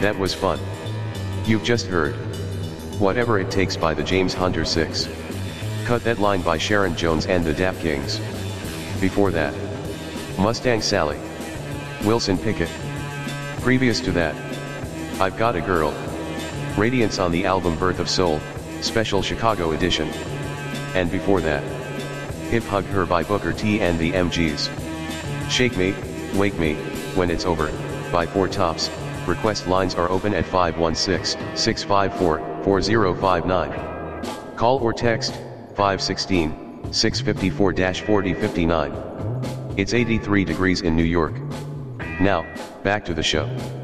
That was fun. You've just heard Whatever It Takes by the James Hunter 6. Cut That Line by Sharon Jones and the Dap Kings. Before that, Mustang Sally, Wilson Pickett. Previous to that, I've Got a Girl, Radiance on the album Birth of Soul, Special Chicago Edition. And before that, Hip Hug Her by Booker T and the MGs. Shake Me, Wake Me, When It's Over, by Four Tops. Request lines are open at 516-654-4059. Call or text, 516-654-4059. It's 83 degrees in New York. Now, back to the show.